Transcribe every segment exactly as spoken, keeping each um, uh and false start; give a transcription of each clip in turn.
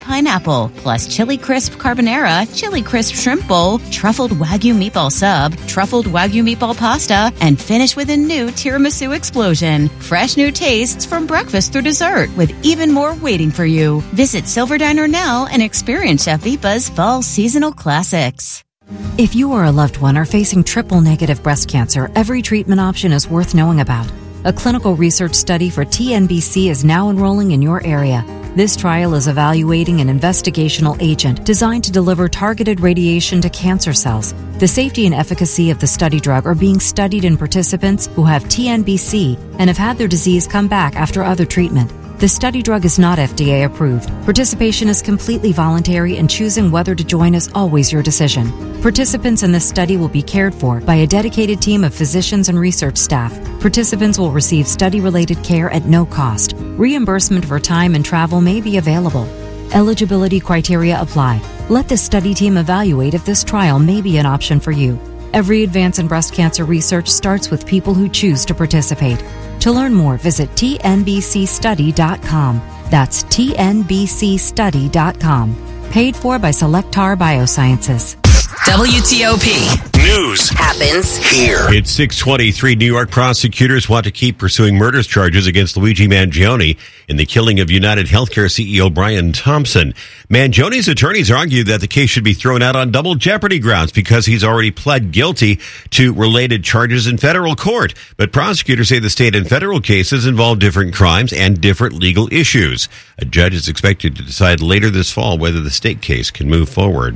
pineapple, plus Chili Crisp Carbonara, Chili Crisp Shrimp Bowl, Truffled Wagyu Meatball Sub, Truffled Wagyu Meatball Pasta, and finish with a new tiramisu explosion. Fresh new tastes from breakfast through dessert, with even more waiting for you. Visit Silver Diner now and experience Chef Vipa's fall seasonal classics. If you or a loved one are facing triple-negative breast cancer, every treatment option is worth knowing about. A clinical research study for T N B C is now enrolling in your area. This trial is evaluating an investigational agent designed to deliver targeted radiation to cancer cells. The safety and efficacy of the study drug are being studied in participants who have T N B C and have had their disease come back after other treatment. The study drug is not F D A approved. Participation is completely voluntary, and choosing whether to join is always your decision. Participants in this study will be cared for by a dedicated team of physicians and research staff. Participants will receive study-related care at no cost. Reimbursement for time and travel may be available. Eligibility criteria apply. Let the study team evaluate if this trial may be an option for you. Every advance in breast cancer research starts with people who choose to participate. To learn more, visit T N B C study dot com. That's T N B C study dot com. Paid for by Cellectar Biosciences. W T O P. News happens here. It's six twenty-three. New York prosecutors want to keep pursuing murder charges against Luigi Mangione in the killing of United Healthcare C E O Brian Thompson. Mangione's attorneys argue that the case should be thrown out on double jeopardy grounds because he's already pled guilty to related charges in federal court. But prosecutors say the state and federal cases involve different crimes and different legal issues. A judge is expected to decide later this fall whether the state case can move forward.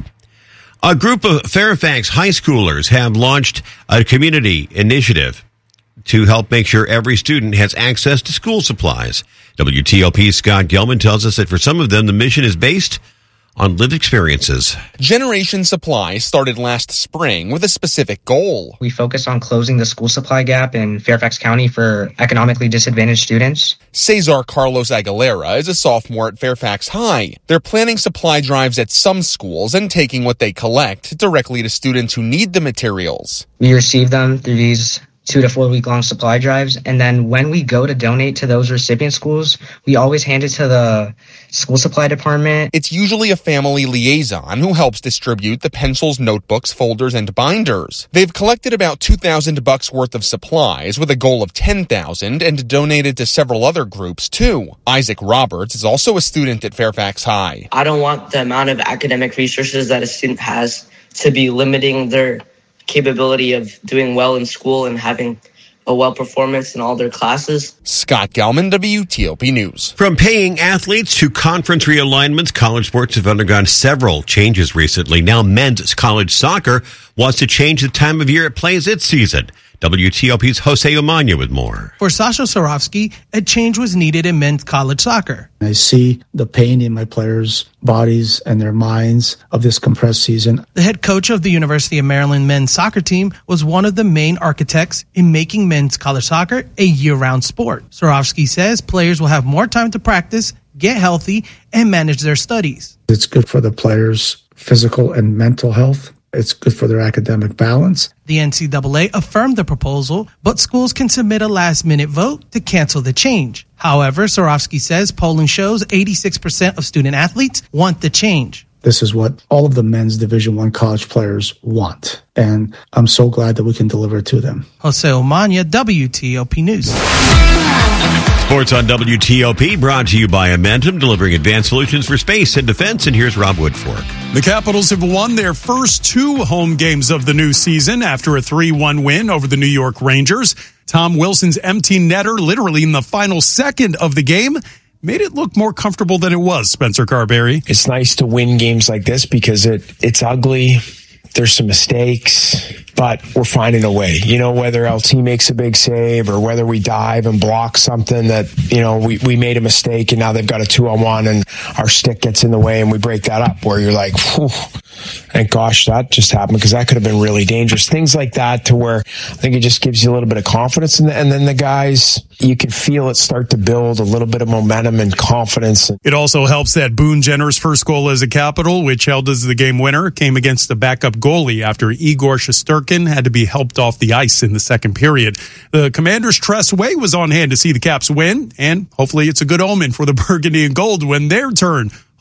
A group of Fairfax high schoolers have launched a community initiative to help make sure every student has access to school supplies. W T O P's Scott Gelman tells us that for some of them, the mission is based on lived experiences. Generation Supply started last spring with a specific goal. We focus on closing the school supply gap in Fairfax County for economically disadvantaged students. Cesar Carlos Aguilera is a sophomore at Fairfax High. They're planning supply drives at some schools and taking what they collect directly to students who need the materials. We receive them through these two to four week long supply drives. And then when we go to donate to those recipient schools, we always hand it to the school supply department. It's usually a family liaison who helps distribute the pencils, notebooks, folders, and binders. They've collected about two thousand bucks worth of supplies with a goal of ten thousand and donated to several other groups too. Isaac Roberts is also a student at Fairfax High. I don't want the amount of academic resources that a student has to be limiting their capability of doing well in school and having a well performance in all their classes. Scott Gelman, W T O P News. From paying athletes to conference realignments, college sports have undergone several changes recently. Now men's college soccer wants to change the time of year it plays its season. W T O P's Jose Omania with more. For Sasha Sorovsky, a change was needed in men's college soccer. I see the pain in my players' bodies and their minds of this compressed season. The head coach of the University of Maryland men's soccer team was one of the main architects in making men's college soccer a year-round sport. Sorovsky says players will have more time to practice, get healthy, and manage their studies. It's good for the players' physical and mental health. It's good for their academic balance. The N C double A affirmed the proposal, but schools can submit a last-minute vote to cancel the change. However, Sorovsky says polling shows eighty-six percent of student athletes want the change. This is what all of the men's Division I college players want, and I'm so glad that we can deliver it to them. Jose Omania, W T O P News. Sports on W T O P, brought to you by Amentum, delivering advanced solutions for space and defense. And here's Rob Woodfork. The Capitals have won their first two home games of the new season after a three one win over the New York Rangers. Tom Wilson's empty netter, literally in the final second of the game, made it look more comfortable than it was, Spencer Carberry. It's nice to win games like this because it it's ugly. There's some mistakes, but we're finding a way. You know, whether L T makes a big save or whether we dive and block something that, you know, we, we made a mistake and now they've got a two on one and our stick gets in the way and we break that up where you're like, whew, thank gosh that just happened because that could have been really dangerous. Things like that to where I think it just gives you a little bit of confidence. And, the, and then the guys, you can feel it start to build a little bit of momentum and confidence. It also helps that Boone Jenner's first goal as a Capital, which held as the game winner, came against the backup goalie after Igor Shesterkin had to be helped off the ice in the second period. The Commanders' Tress Way was on hand to see the Caps win, and hopefully it's a good omen for the Burgundy and Gold when their turn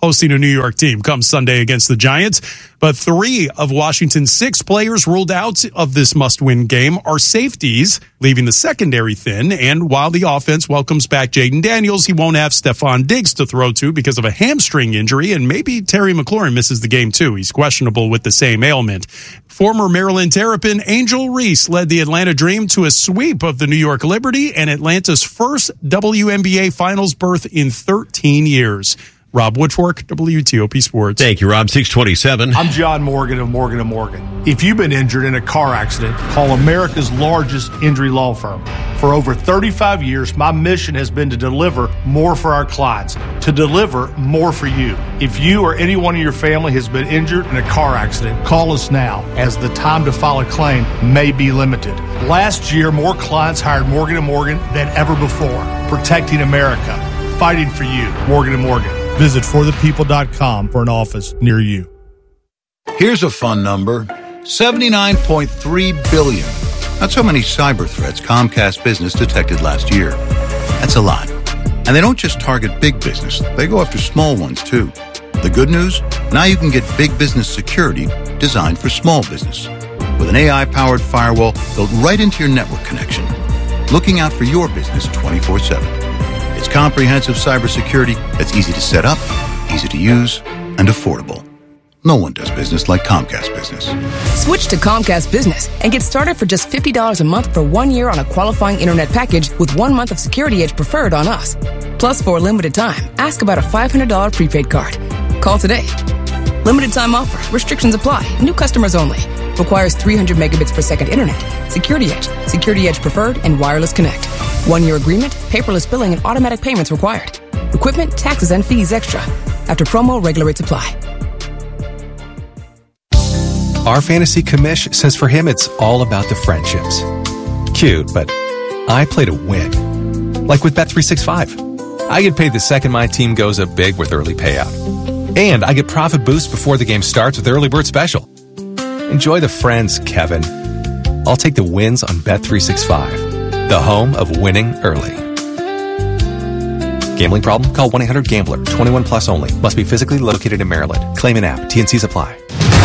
hosting a New York team come Sunday against the Giants. But three of Washington's six players ruled out of this must-win game are safeties, leaving the secondary thin. And while the offense welcomes back Jaden Daniels, he won't have Stephon Diggs to throw to because of a hamstring injury, and maybe Terry McLaurin misses the game too. He's questionable with the same ailment. Former Maryland Terrapin Angel Reese led the Atlanta Dream to a sweep of the New York Liberty and Atlanta's first W N B A Finals berth in thirteen years. Rob Woodfork, W T O P Sports. Thank you, Rob. six twenty-seven. I'm John Morgan of Morgan and Morgan. If you've been injured in a car accident, call America's largest injury law firm. For over thirty-five years, my mission has been to deliver more for our clients, to deliver more for you. If you or anyone in your family has been injured in a car accident, call us now, as the time to file a claim may be limited. Last year, more clients hired Morgan and Morgan than ever before, protecting America, fighting for you. Morgan and Morgan. Visit for the people dot com for an office near you. Here's a fun number, seventy-nine point three billion. That's how many cyber threats Comcast Business detected last year. That's a lot. And they don't just target big business, they go after small ones too. The good news? Now you can get big business security designed for small business. With an A I-powered firewall built right into your network connection, looking out for your business twenty-four seven. It's comprehensive cybersecurity that's easy to set up, easy to use, and affordable. No one does business like Comcast Business. Switch to Comcast Business and get started for just fifty dollars a month for one year on a qualifying internet package with one month of Security Edge Preferred on us. Plus, for a limited time, ask about a five hundred dollars prepaid card. Call today. Limited time offer. Restrictions apply. New customers only. Requires three hundred megabits per second internet. Security Edge, Security Edge Preferred, and Wireless Connect. One-year agreement, paperless billing, and automatic payments required. Equipment, taxes, and fees extra. After promo, regular rates apply. Our fantasy commish says for him it's all about the friendships. Cute, but I play to win. Like with Bet three sixty-five. I get paid the second my team goes up big with early payout. And I get profit boost before the game starts with Early Bird Special. Enjoy the friends, Kevin. I'll take the wins on Bet three sixty-five, the home of winning early. Gambling problem? Call one eight hundred gambler. twenty-one plus only. Must be physically located in Maryland. Claim an app. T N Cs apply.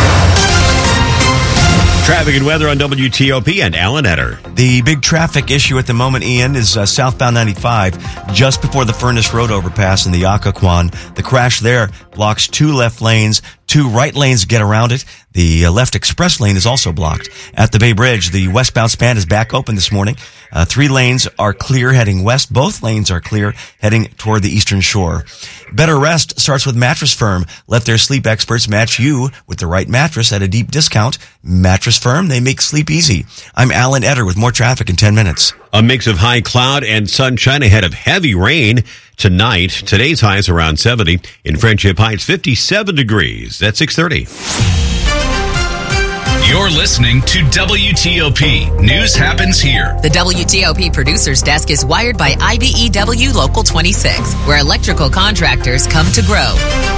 Traffic and weather on W T O P and Alan Etter. The big traffic issue at the moment, Ian, is uh, southbound ninety-five, just before the Furnace Road overpass in the Occoquan. The crash there blocks two left lanes. Two right lanes get around it. The uh, left express lane is also blocked. At the Bay Bridge, the westbound span is back open this morning. Uh, three lanes are clear heading west. Both lanes are clear heading toward the eastern shore. Better Rest starts with Mattress Firm. Let their sleep experts match you with the right mattress at a deep discount. Mattress Firm, they make sleep easy. I'm Alan Etter with more traffic in ten minutes. A mix of high cloud and sunshine ahead of heavy rain tonight. Today's high is around seventy. In Friendship Heights, fifty-seven degrees. That's six thirty. You're listening to W T O P. News happens here. The W T O P producer's desk is wired by I B E W Local twenty-six, where electrical contractors come to grow.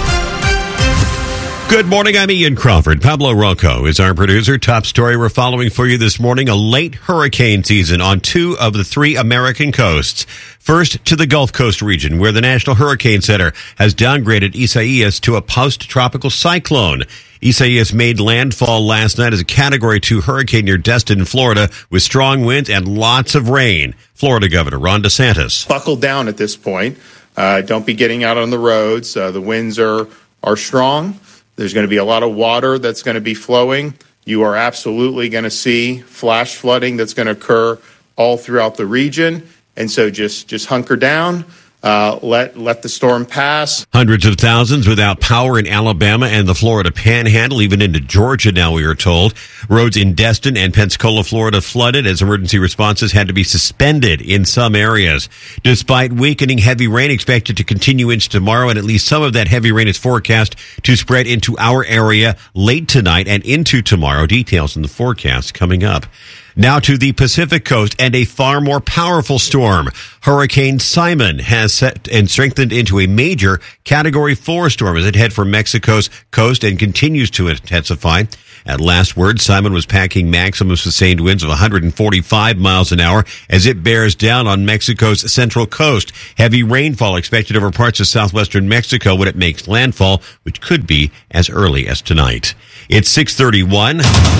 Good morning, I'm Ian Crawford. Pablo Rocco is our producer. Top story we're following for you this morning, a late hurricane season on two of the three American coasts. First to the Gulf Coast region, where the National Hurricane Center has downgraded Isaias to a post-tropical cyclone. Isaias made landfall last night as a Category two hurricane near Destin, Florida, with strong winds and lots of rain. Florida Governor Ron DeSantis. Buckle down at this point. Uh, don't be getting out on the roads. Uh, the winds are, are strong. There's going to be a lot of water that's going to be flowing. You are absolutely going to see flash flooding that's going to occur all throughout the region. And so just, just hunker down. Uh, let let the storm pass. Hundreds of thousands without power in Alabama and the Florida Panhandle, even into Georgia now, we are told. Roads in Destin and Pensacola, Florida flooded as emergency responses had to be suspended in some areas. Despite weakening, heavy rain expected to continue into tomorrow, and at least some of that heavy rain is forecast to spread into our area late tonight and into tomorrow. Details in the forecast coming up. Now to the Pacific Coast and a far more powerful storm. Hurricane Simon has set and strengthened into a major Category four storm as it heads for Mexico's coast and continues to intensify. At last word, Simon was packing maximum sustained winds of one hundred forty-five miles an hour as it bears down on Mexico's central coast. Heavy rainfall expected over parts of southwestern Mexico when it makes landfall, which could be as early as tonight. It's six thirty-one.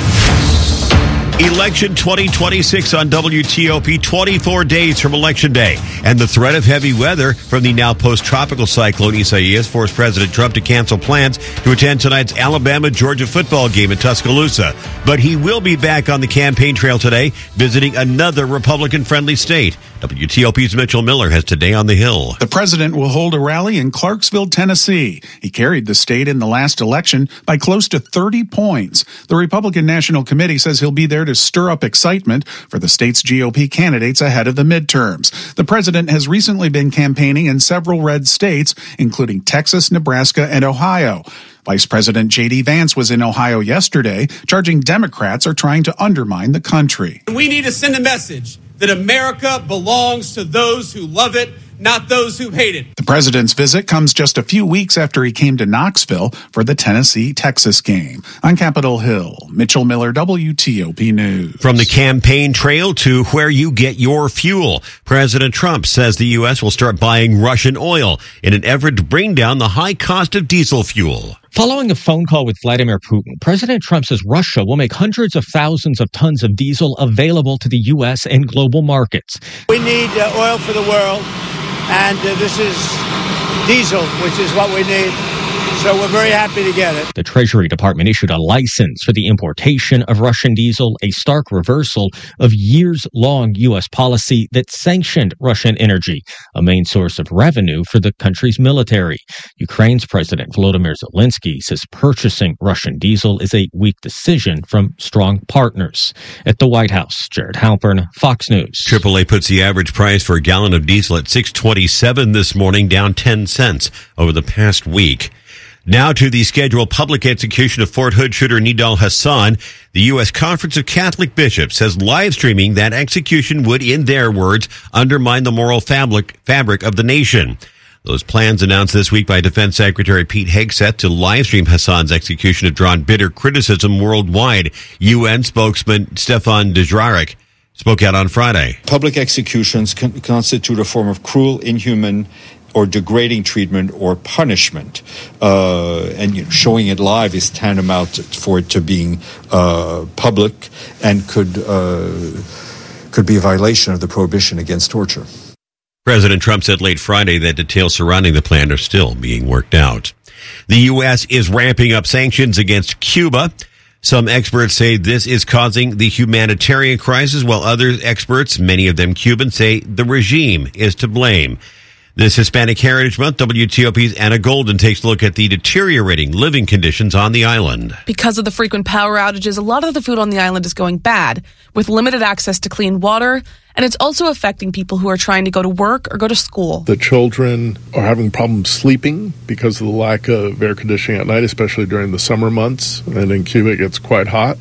Election twenty twenty-six on W T O P, twenty-four days from Election Day. And the threat of heavy weather from the now post-tropical cyclone Isaias forced President Trump to cancel plans to attend tonight's Alabama-Georgia football game in Tuscaloosa. But he will be back on the campaign trail today, visiting another Republican-friendly state. W T O P's Mitchell Miller has Today on the Hill. The president will hold a rally in Clarksville, Tennessee. He carried the state in the last election by close to thirty points. The Republican National Committee says he'll be there to stir up excitement for the state's G O P candidates ahead of the midterms. The president has recently been campaigning in several red states, including Texas, Nebraska, and Ohio. Vice President J D Vance was in Ohio yesterday, charging Democrats are trying to undermine the country. We need to send a message that America belongs to those who love it, not those who hate it. The president's visit comes just a few weeks after he came to Knoxville for the Tennessee-Texas game. On Capitol Hill, Mitchell Miller, W T O P News. From the campaign trail to where you get your fuel, President Trump says the U S will start buying Russian oil in an effort to bring down the high cost of diesel fuel. Following a phone call with Vladimir Putin, President Trump says Russia will make hundreds of thousands of tons of diesel available to the U S and global markets. We need uh, oil for the world, and uh, this is diesel, which is what we need. So we're very happy to get it. The Treasury Department issued a license for the importation of Russian diesel, a stark reversal of years-long U S policy that sanctioned Russian energy, a main source of revenue for the country's military. Ukraine's President Volodymyr Zelensky says purchasing Russian diesel is a weak decision from strong partners. At the White House, Jared Halpern, Fox News. triple A puts the average price for a gallon of diesel at six twenty-seven this morning, down ten cents over the past week. Now to the scheduled public execution of Fort Hood shooter Nidal Hasan. The U S Conference of Catholic Bishops says live streaming that execution would, in their words, undermine the moral fabric, fabric of the nation. Those plans announced this week by Defense Secretary Pete Hegseth to live stream Hasan's execution have drawn bitter criticism worldwide. U N spokesman Stefan Dujarric spoke out on Friday. Public executions con- constitute a form of cruel, inhuman, or degrading treatment or punishment. Uh, and you know, showing it live is tantamount for it to being uh, public and could uh, could be a violation of the prohibition against torture. President Trump said late Friday that details surrounding the plan are still being worked out. The U S is ramping up sanctions against Cuba. Some experts say this is causing the humanitarian crisis, while other experts, many of them Cubans, say the regime is to blame. This Hispanic Heritage Month, W T O P's Anna Golden takes a look at the deteriorating living conditions on the island. Because of the frequent power outages, a lot of the food on the island is going bad, with limited access to clean water, and it's also affecting people who are trying to go to work or go to school. The children are having problems sleeping because of the lack of air conditioning at night, especially during the summer months, and in Cuba it gets quite hot.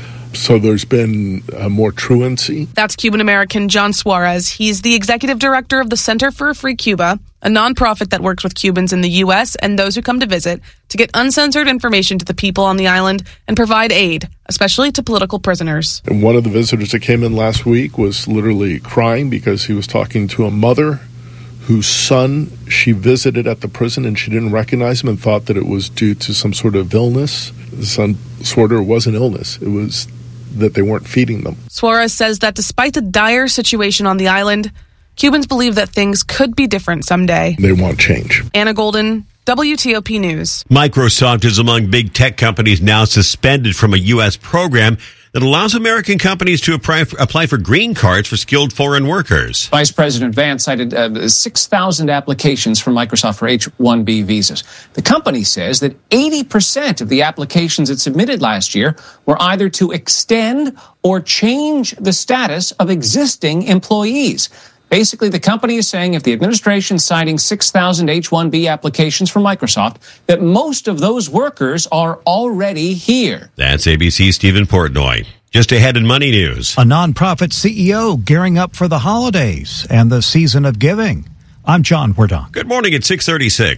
So there's been uh, more truancy. That's Cuban-American John Suarez. He's the executive director of the Center for a Free Cuba, a nonprofit that works with Cubans in the U S and those who come to visit to get uncensored information to the people on the island and provide aid, especially to political prisoners. And one of the visitors that came in last week was literally crying because he was talking to a mother whose son she visited at the prison, and she didn't recognize him and thought that it was due to some sort of illness. The son swore it wasn't illness. It was that they weren't feeding them. Suarez says that despite the dire situation on the island, Cubans believe that things could be different someday. They want change. Anna Golden, W T O P News. Microsoft is among big tech companies now suspended from a U S program that allows American companies to apply for, apply for green cards for skilled foreign workers. Vice President Vance cited uh, six thousand applications from Microsoft for H one B visas. The company says that eighty percent of the applications it submitted last year were either to extend or change the status of existing employees. Basically, the company is saying if the administration is citing six thousand H one B applications from Microsoft, that most of those workers are already here. That's A B C's Stephen Portnoy. Just ahead in Money News. A nonprofit C E O gearing up for the holidays and the season of giving. I'm John Werdon. Good morning at six thirty-six.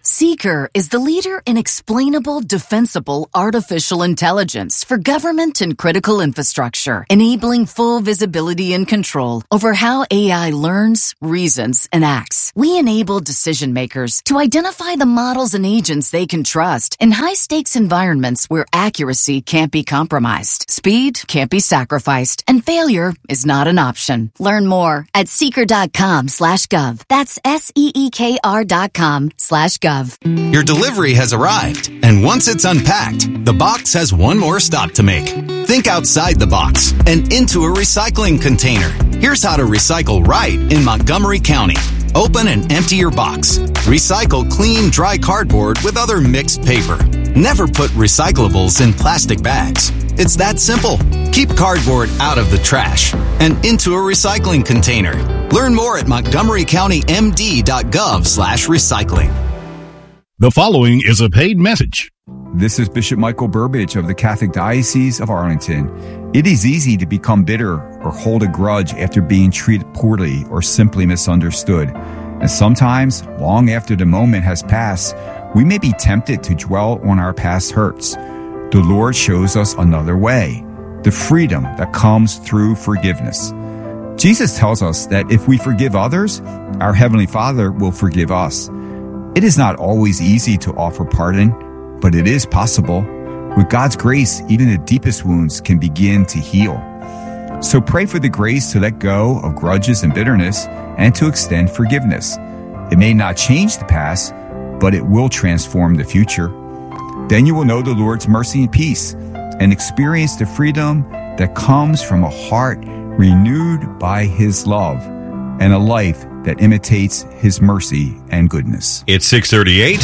Seeker is the leader in explainable, defensible artificial intelligence for government and critical infrastructure, enabling full visibility and control over how A I learns, reasons, and acts. We enable decision makers to identify the models and agents they can trust in high-stakes environments where accuracy can't be compromised, speed can't be sacrificed, and failure is not an option. Learn more at seeker.com slash gov. That's S-E-E-K-R dot com slash gov. Your delivery has arrived, and once it's unpacked, the box has one more stop to make. Think outside the box and into a recycling container. Here's how to recycle right in Montgomery County. Open and empty your box. Recycle clean, dry cardboard with other mixed paper. Never put recyclables in plastic bags. It's that simple. Keep cardboard out of the trash and into a recycling container. Learn more at montgomery county m d dot gov slash recycling. The following is a paid message. This is Bishop Michael Burbidge of the Catholic Diocese of Arlington. It is easy to become bitter or hold a grudge after being treated poorly or simply misunderstood. And sometimes, long after the moment has passed, we may be tempted to dwell on our past hurts. The Lord shows us another way, the freedom that comes through forgiveness. Jesus tells us that if we forgive others, our Heavenly Father will forgive us. It is not always easy to offer pardon, but it is possible. With God's grace, even the deepest wounds can begin to heal. So pray for the grace to let go of grudges and bitterness and to extend forgiveness. It may not change the past, but it will transform the future. Then you will know the Lord's mercy and peace and experience the freedom that comes from a heart renewed by His love and a life that imitates His mercy and goodness. It's six thirty-eight.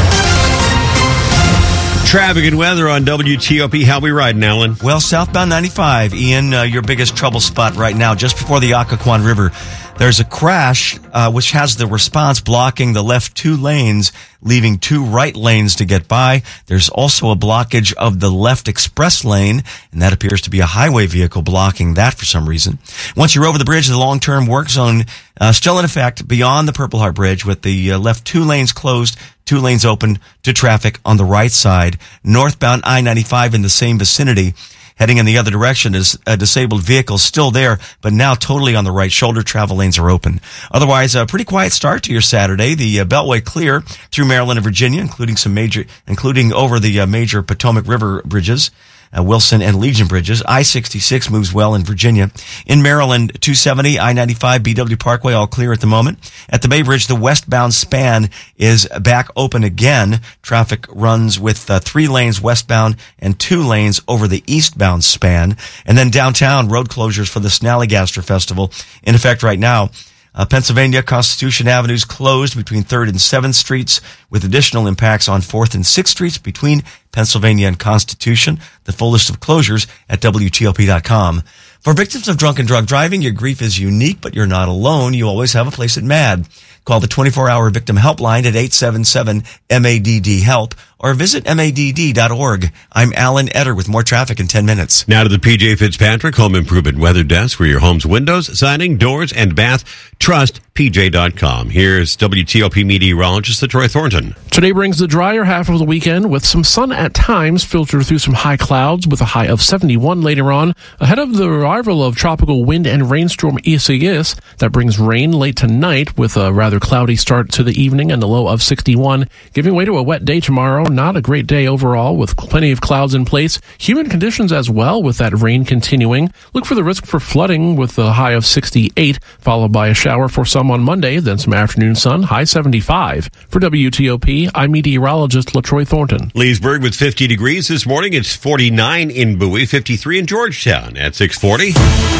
Traffic and weather on W T O P. How we riding, Alan? Well, southbound ninety-five, Ian, uh, your biggest trouble spot right now, just before the Occoquan River. There's a crash, uh, which has the response blocking the left two lanes, leaving two right lanes to get by. There's also a blockage of the left express lane, and that appears to be a highway vehicle blocking that for some reason. Once you're over the bridge, the long-term work zone uh, still in effect beyond the Purple Heart Bridge, with the uh, left two lanes closed, two lanes open to traffic on the right side. Northbound I ninety-five in the same vicinity. Heading in the other direction is a disabled vehicle still there, but now totally on the right shoulder. Travel lanes are open. Otherwise, a pretty quiet start to your Saturday. The uh, Beltway clear through Maryland and Virginia, including some major, including over the uh, major Potomac River bridges. Uh, Wilson and Legion bridges. I sixty-six moves well in Virginia. In Maryland, two seventy, I ninety-five, B W Parkway, all clear at the moment. At the Bay Bridge, the westbound span is back open again. Traffic runs with uh, three lanes westbound and two lanes over the eastbound span. And then downtown, road closures for the Snallygaster Festival in effect right now. Uh, Pennsylvania, Constitution Avenues closed between third and seventh Streets, with additional impacts on fourth and sixth Streets between Pennsylvania and Constitution. The full list of closures at W T O P dot com. For victims of drunk and drug driving, your grief is unique, but you're not alone. You always have a place at MADD. Call the twenty-four hour victim helpline at eight seven seven M A D D HELP or visit M A D D dot org. I'm Alan Etter with more traffic in ten minutes. Now to the P J Fitzpatrick Home Improvement Weather Desk for your home's windows, siding, doors, and bath. Trust P J dot com. Here's W T O P meteorologist Troy Thornton. Today brings the drier half of the weekend with some sun at times filtered through some high clouds with a high of seventy-one later on. Ahead of the arrival of tropical wind and rainstorm Isaias, that brings rain late tonight with a rather cloudy start to the evening and a low of sixty-one, giving way to a wet day tomorrow. Not a great day overall with plenty of clouds in place. Humid conditions as well with that rain continuing. Look for the risk for flooding with a high of sixty-eight, followed by a shower for some on Monday, then some afternoon sun, high seventy-five. For W T O P, I'm meteorologist LaTroy Thornton. Leesburg with fifty degrees this morning. It's forty-nine in Bowie, fifty-three in Georgetown at six forty.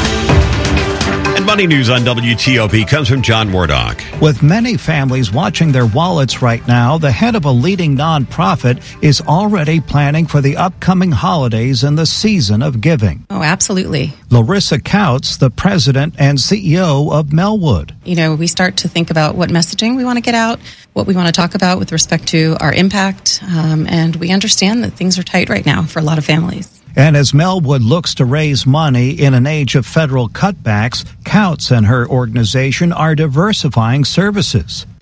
And money news on W T O P comes from John Wardock. With many families watching their wallets right now, the head of a leading nonprofit is already planning for the upcoming holidays and the season of giving. Oh, absolutely. Larissa Couts, the president and C E O of Melwood. You know, we start to think about what messaging we want to get out, what we want to talk about with respect to our impact, um, and we understand that things are tight right now for a lot of families. And as Melwood looks to raise money in an age of federal cutbacks, Couts and her organization are diversifying services.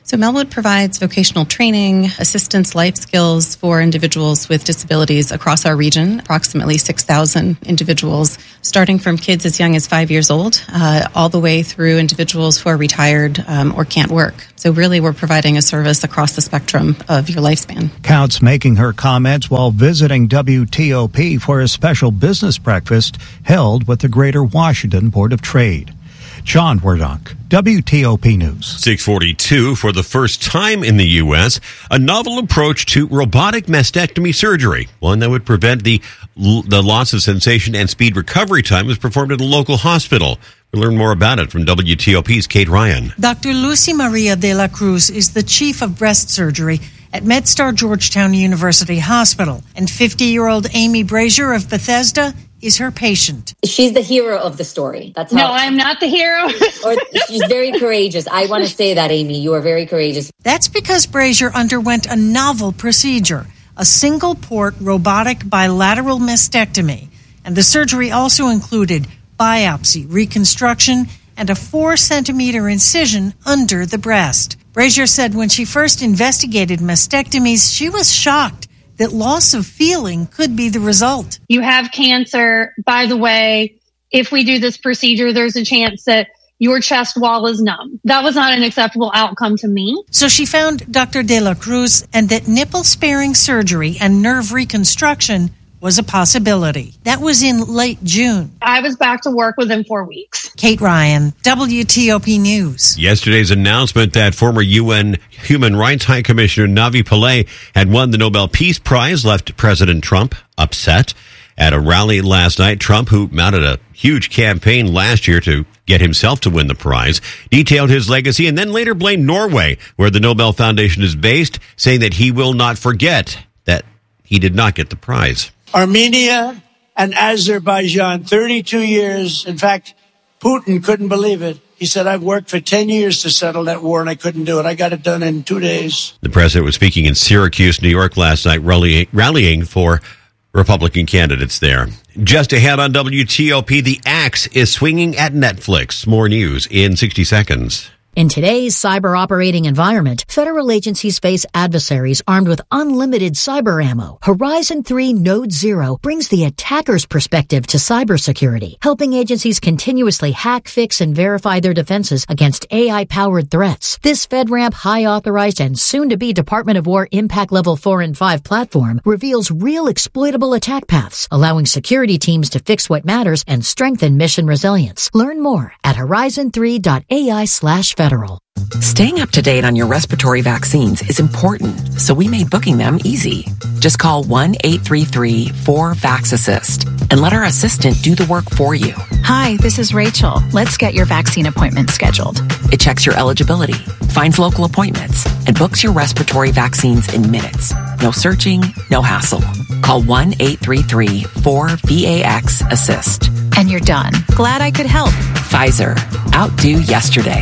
So Melwood provides vocational training, assistance, life skills for individuals with disabilities across our region, approximately six thousand individuals, starting from kids as young as five years old, uh, all the way through individuals who are retired um, or can't work. So really, we're providing a service across the spectrum of your lifespan. Counts making her comments while visiting W T O P for a special business breakfast held with the Greater Washington Board of Trade. John Werdonk, W T O P News. six forty-two, for the first time in the U S, a novel approach to robotic mastectomy surgery, one that would prevent the the loss of sensation and speed recovery time, was performed at a local hospital. We'll learn more about it from W T O P's Kate Ryan. Doctor Lucy Maria de la Cruz is the chief of breast surgery at MedStar Georgetown University Hospital, and fifty-year-old Amy Brazier of Bethesda is her patient. She's the hero of the story. That's how No, I'm not the hero. Or she's very courageous. I want to say that, Amy. You are very courageous. That's because Brazier underwent a novel procedure, a single-port robotic bilateral mastectomy, and the surgery also included biopsy, reconstruction, and a four-centimeter incision under the breast. Brazier said when she first investigated mastectomies, she was shocked that loss of feeling could be the result. You have cancer. By the way, if we do this procedure, there's a chance that your chest wall is numb. That was not an acceptable outcome to me. So she found Doctor De La Cruz, and that nipple-sparing surgery and nerve reconstruction was a possibility. That was in late June. I was back to work within four weeks. Kate Ryan, W T O P News. Yesterday's announcement that former U N Human Rights High Commissioner Navi Pillay had won the Nobel Peace Prize left President Trump upset. At a rally last night, Trump, who mounted a huge campaign last year to get himself to win the prize, detailed his legacy and then later blamed Norway, where the Nobel Foundation is based, saying that he will not forget that he did not get the prize. Armenia and Azerbaijan, thirty-two years. In fact, Putin couldn't believe it. He said, I've worked for ten years to settle that war, and I couldn't do it. I got it done in two days. The president was speaking in Syracuse, New York last night, rallying, rallying for Republican candidates there. Just ahead on W T O P, the axe is swinging at Netflix. More news in sixty seconds. In today's cyber operating environment, federal agencies face adversaries armed with unlimited cyber ammo. Horizon three Node Zero brings the attacker's perspective to cybersecurity, helping agencies continuously hack, fix, and verify their defenses against A I-powered threats. This FedRAMP high-authorized and soon-to-be Department of War Impact Level four and five platform reveals real exploitable attack paths, allowing security teams to fix what matters and strengthen mission resilience. Learn more at horizon three dot A I slash federal. Staying up to date on your respiratory vaccines is important, so we made booking them easy. Just call one eight three three four vax assist and let our assistant do the work for you. Hi, this is Rachel. Let's get your vaccine appointment scheduled. It checks your eligibility, finds local appointments, and books your respiratory vaccines in minutes. No searching, no hassle. Call one eight three three four vax assist. And you're done. Glad I could help. Pfizer. Outdo yesterday.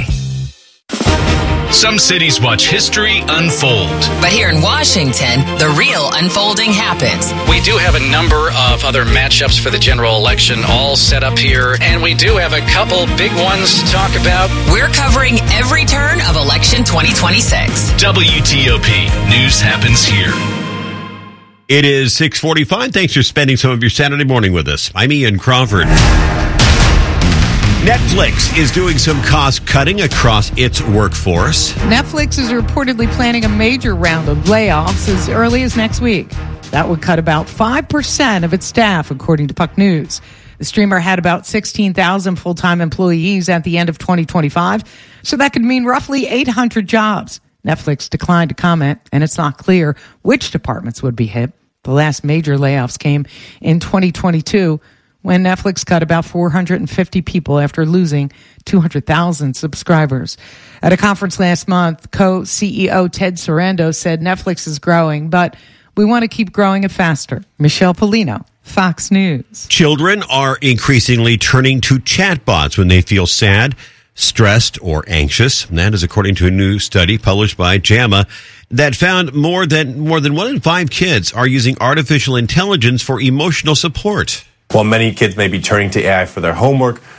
Some cities watch history unfold. But here in Washington, the real unfolding happens. We do have a number of other matchups for the general election all set up here, and we do have a couple big ones to talk about. We're covering every turn of election twenty twenty-six. W T O P. News happens here. It is six forty-five. Thanks for spending some of your Saturday morning with us. I'm Ian Crawford. Netflix is doing some cost cutting across its workforce. Netflix is reportedly planning a major round of layoffs as early as next week. That would cut about five percent of its staff, according to Puck News. The streamer had about sixteen thousand full-time employees at the end of twenty twenty-five, so that could mean roughly eight hundred jobs. Netflix declined to comment, and it's not clear which departments would be hit. The last major layoffs came in twenty twenty-two, when Netflix cut about four hundred fifty people after losing two hundred thousand subscribers. At a conference last month, co-C E O Ted Sarandos said Netflix is growing, but we want to keep growing it faster. Michelle Polino, Fox News. Children are increasingly turning to chatbots when they feel sad, stressed, or anxious. And that is according to a new study published by JAMA that found more than more than one in five kids are using artificial intelligence for emotional support. While many kids may be turning to A I for their homework,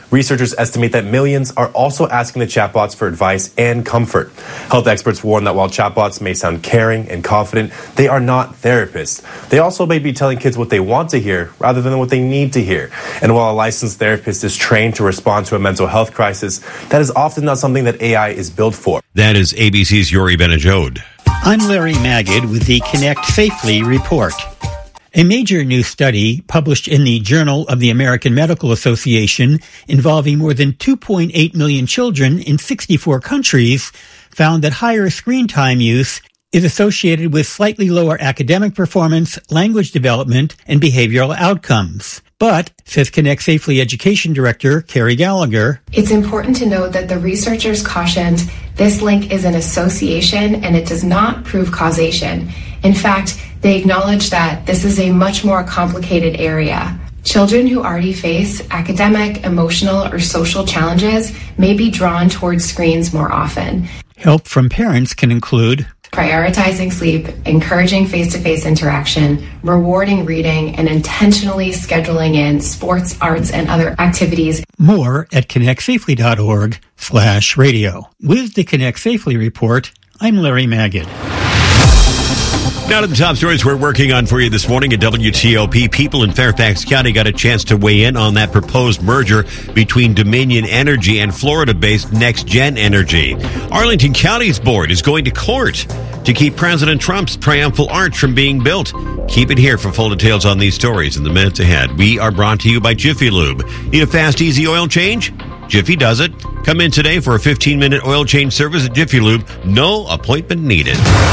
Researchers estimate that millions are also asking the chatbots for advice and comfort. Health experts warn that while chatbots may sound caring and confident, they are not therapists. They also may be telling kids what they want to hear rather than what they need to hear. And while a licensed therapist is trained to respond to a mental health crisis, that is often not something that A I is built for. That is A B C's Yuri Benajode. I'm Larry Magid with the Connect Safely report. A major new study published in the Journal of the American Medical Association involving more than two point eight million children in sixty-four countries found that higher screen time use is associated with slightly lower academic performance, language development, and behavioral outcomes. But, says Connect Safely Education Director Carrie Gallagher, it's important to note that the researchers cautioned this link is an association and it does not prove causation. In fact, they acknowledge that this is a much more complicated area. Children who already face academic, emotional, or social challenges may be drawn towards screens more often. Help from parents can include prioritizing sleep, encouraging face-to-face interaction, rewarding reading, and intentionally scheduling in sports, arts, and other activities. More at connectsafely.org slash radio. With the Connect Safely report, I'm Larry Magid. Now to the top stories we're working on for you this morning at W T O P. People in Fairfax County got a chance to weigh in on that proposed merger between Dominion Energy and Florida-based NextGen Energy. Arlington County's board is going to court to keep President Trump's triumphal arch from being built. Keep it here for full details on these stories in the minutes ahead. We are brought to you by Jiffy Lube. Need a fast, easy oil change? Jiffy does it. Come in today for a fifteen-minute oil change service at Jiffy Lube. No appointment needed.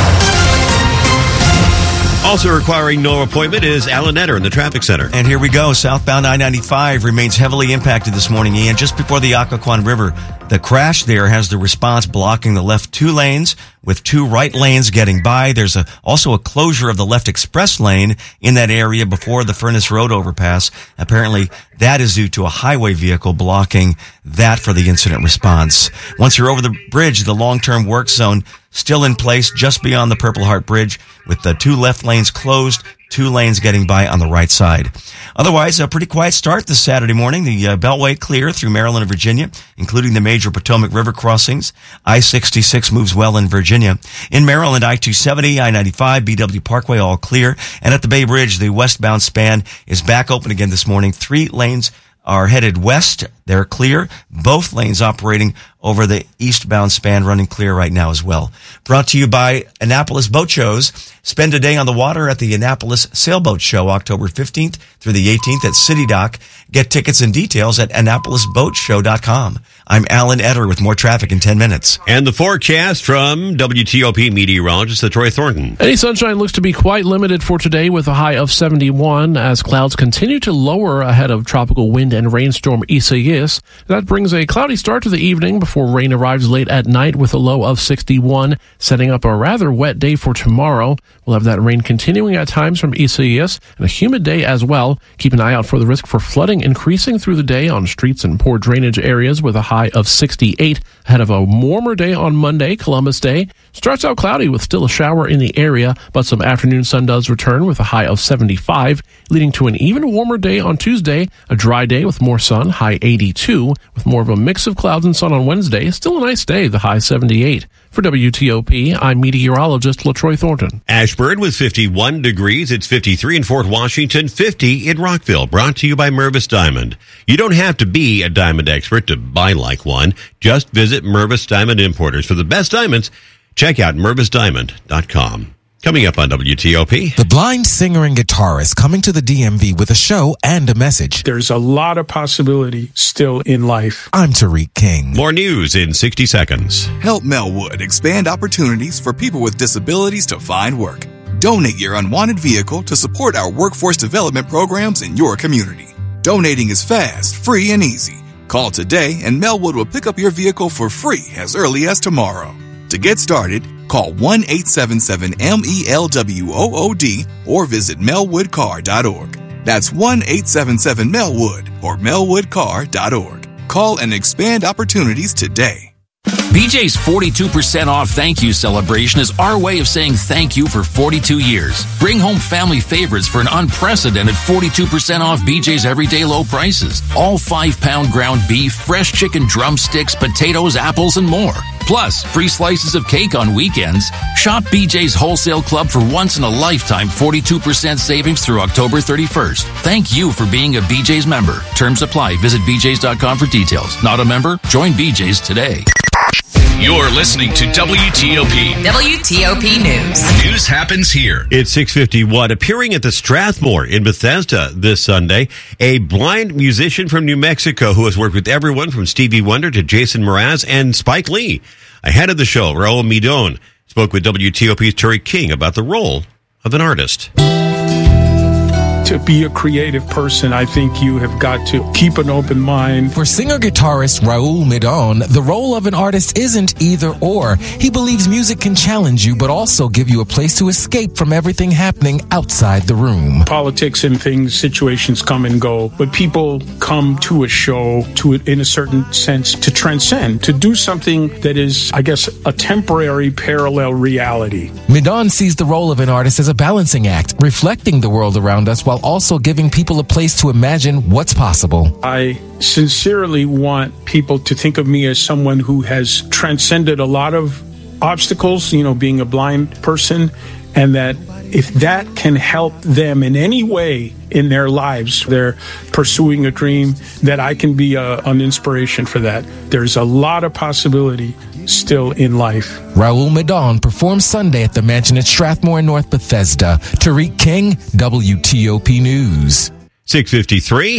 Also requiring no appointment is Alan Etter in the traffic center. And here we go. Southbound I ninety-five remains heavily impacted this morning, Ian, just before the Occoquan River. The crash there has the response blocking the left two lanes with two right lanes getting by. There's a, also a closure of the left express lane in that area before the Furnace Road overpass. Apparently, that is due to a highway vehicle blocking that for the incident response. Once you're over the bridge, the long-term work zone still in place just beyond the Purple Heart Bridge with the two left lanes closed, two lanes getting by on the right side. Otherwise, a pretty quiet start this Saturday morning. The uh, Beltway clear through Maryland and Virginia, including the major Potomac River crossings. I sixty-six moves well in Virginia. In Maryland, I two seventy, I ninety-five, B W Parkway all clear. And at the Bay Bridge, the westbound span is back open again this morning. Three lanes are headed west. They're clear. Both lanes operating over the eastbound span running clear right now as well. Brought to you by Annapolis Boat Shows. Spend a day on the water at the Annapolis Sailboat Show, October fifteenth through the eighteenth at City Dock. Get tickets and details at annapolis boat show dot com. I'm Alan Etter with more traffic in ten minutes. And the forecast from W T O P meteorologist Troy Thornton. Any sunshine looks to be quite limited for today with a high of seventy-one as clouds continue to lower ahead of tropical wind and rainstorm Isaias. That brings a cloudy start to the evening before rain arrives late at night with a low of sixty-one, setting up a rather wet day for tomorrow. We'll have that rain continuing at times from Isaias and a humid day as well. Keep an eye out for the risk for flooding increasing through the day on streets and poor drainage areas with a high of sixty-eight ahead of a warmer day on Monday, Columbus Day. Starts out cloudy with still a shower in the area, but some afternoon sun does return with a high of seventy-five, leading to an even warmer day on Tuesday, a dry day with more sun, high eighty-two, with more of a mix of clouds and sun on Wednesday. Still a nice day, the high seventy-eight. For W T O P, I'm meteorologist LaTroy Thornton. Ashburn with fifty-one degrees. It's fifty-three in Fort Washington, fifty in Rockville. Brought to you by Mervis Diamond. You don't have to be a diamond expert to buy like one. Just visit Mervis Diamond Importers. For the best diamonds, check out mervis diamond dot com. Coming up on W T O P. The blind singer and guitarist coming to the D M V with a show and a message. There's a lot of possibility still in life. I'm Tariq King. More news in sixty seconds. Help Melwood expand opportunities for people with disabilities to find work. Donate your unwanted vehicle to support our workforce development programs in your community. Donating is fast, free, and easy. Call today and Melwood will pick up your vehicle for free as early as tomorrow. To get started, call one eight seven seven M E L W O O D or visit melwood car dot org. That's one eight seven seven Melwood or melwood car dot org. Call and expand opportunities today. B J's forty-two percent off thank you celebration is our way of saying thank you for forty-two years. Bring home family favorites for an unprecedented forty-two percent off B J's everyday low prices. All five-pound ground beef, fresh chicken drumsticks, potatoes, apples, and more. Plus, free slices of cake on weekends. Shop B J's Wholesale Club for once-in-a-lifetime forty-two percent savings through October thirty-first. Thank you for being a B J's member. Terms apply. Visit b j's dot com for details. Not a member? Join B J's today. You're listening to W T O P. W T O P News. News happens here. It's six fifty-one. Appearing at the Strathmore in Bethesda this Sunday, a blind musician from New Mexico who has worked with everyone from Stevie Wonder to Jason Mraz and Spike Lee. Ahead of the show, Raul Midon spoke with W T O P's Terry King about the role of an artist. To be a creative person, I think you have got to keep an open mind. For singer-guitarist Raul Midon, the role of an artist isn't either or. He believes music can challenge you, but also give you a place to escape from everything happening outside the room. Politics and things, situations come and go, but people come to a show to, in a certain sense, to transcend, to do something that is, I guess, a temporary parallel reality. Midon sees the role of an artist as a balancing act, reflecting the world around us while also giving people a place to imagine what's possible. I sincerely want people to think of me as someone who has transcended a lot of obstacles, you know, being a blind person, and that if that can help them in any way in their lives, they're pursuing a dream, that I can be a, an inspiration for that. There's a lot of possibility still in life. Raul Midon performs Sunday at the Mansion at Strathmore in North Bethesda. Tariq King, W T O P News. six fifty-three.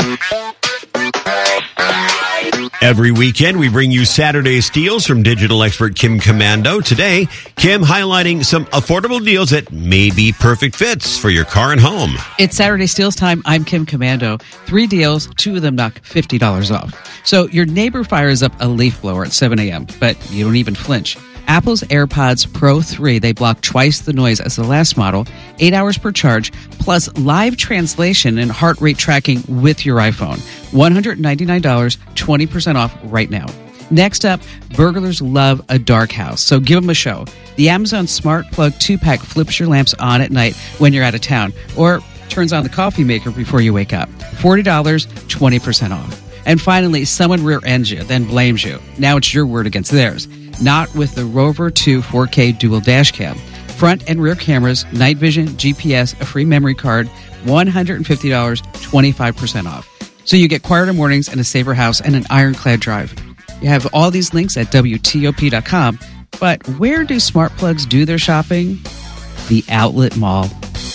Every weekend, we bring you Saturday steals from digital expert Kim Commando. Today, Kim highlighting some affordable deals that may be perfect fits for your car and home. It's Saturday steals time. I'm Kim Commando. Three deals, two of them knock fifty dollars off. So your neighbor fires up a leaf blower at seven a.m., but you don't even flinch. Apple's AirPods Pro three, they block twice the noise as the last model, eight hours per charge, plus live translation and heart rate tracking with your iPhone. one hundred ninety-nine dollars, twenty percent off right now. Next up, burglars love a dark house, so give them a show. The Amazon Smart Plug two-pack flips your lamps on at night when you're out of town, or turns on the coffee maker before you wake up. forty dollars, twenty percent off. And finally, someone rear-ends you, then blames you. Now it's your word against theirs. Not with the Rover two four K dual dash cam. Front and rear cameras, night vision, G P S, a free memory card, one hundred fifty dollars, twenty-five percent off. So you get quieter mornings and a safer house and an ironclad drive. You have all these links at W T O P dot com. But where do smart plugs do their shopping? The outlet mall.